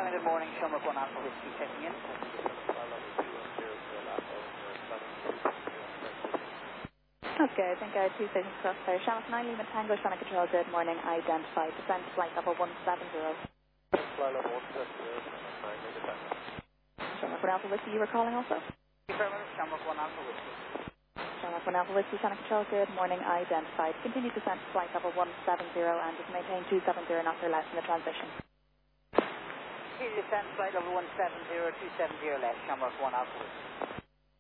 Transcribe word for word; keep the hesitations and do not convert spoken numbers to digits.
Good morning, Shamrock one Alpha Whiskey checking in. Okay, I think I have two stations across there. Shamrock nine, Lima Tango, Shannon Control, good morning. Identified, descent flight level one seven zero. Flight level one seven zero, nine Lima Tango. Shamrock one Alpha Whiskey, you were calling also? Affirmative, Shamrock one Alpha Whiskey. Shamrock one Alpha Whiskey, Shannon Control, good morning. Identified. Continue descent flight level one seven zero and just maintain two seven zero knots or less in the transition. Continue descent flight level one seven zero, two seven zero left, Shamrock one Alpha Whiskey.